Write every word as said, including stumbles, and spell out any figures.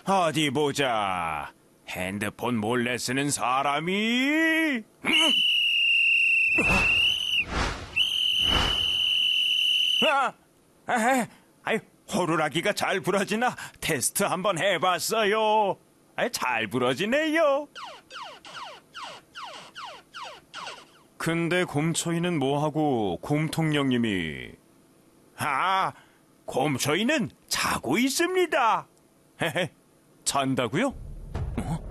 어디 보자. 핸드폰 몰래 쓰는 사람이... 아, 아, 아이, 호루라기가 잘 부러지나 테스트 한번 해봤어요. 아, 잘 부러지네요. 근데 곰초이는 뭐하고 곰통령님이... 아, 곰초이는 자고 있습니다. 헤헤, 잔다고요?